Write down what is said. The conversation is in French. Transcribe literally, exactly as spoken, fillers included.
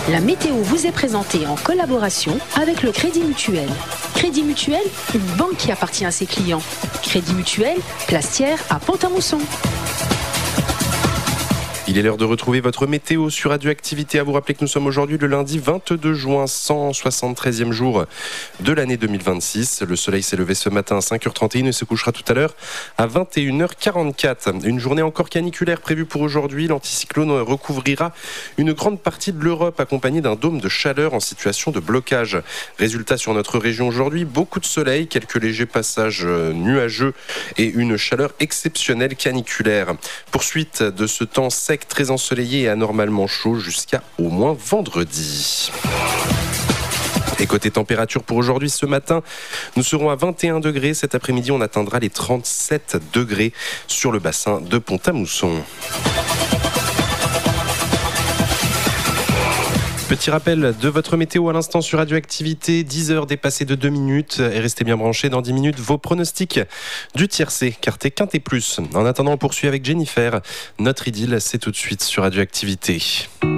La météo vous est présentée en collaboration avec le Crédit Mutuel. Crédit Mutuel, une banque qui appartient à ses clients. Crédit Mutuel, Plastière à Pont-à-Mousson. Il est l'heure de retrouver votre météo sur Radioactivité. À vous rappeler que nous sommes aujourd'hui le lundi vingt-deux juin, cent soixante-treizième jour de l'année deux mille vingt-six. Le soleil s'est levé ce matin à cinq heures trente et une et se couchera tout à l'heure à vingt et une heures quarante-quatre. Une journée encore caniculaire prévue pour aujourd'hui. L'anticyclone recouvrira une grande partie de l'Europe accompagné d'un dôme de chaleur en situation de blocage. Résultat sur notre région aujourd'hui, beaucoup de soleil, quelques légers passages nuageux et une chaleur exceptionnelle caniculaire. Poursuite de ce temps sec, très ensoleillé et anormalement chaud jusqu'à au moins vendredi. Et côté température pour aujourd'hui, ce matin, nous serons à vingt et un degrés. Cet après-midi, on atteindra les trente-sept degrés sur le bassin de Pont-à-Mousson. Petit rappel de votre météo à l'instant sur Radioactivité, dix heures dépassées de deux minutes et restez bien branchés dans dix minutes vos pronostics du tiercé, quarté, quinté plus. En attendant, on poursuit avec Jennifer. Notre idylle, c'est tout de suite sur Radioactivité.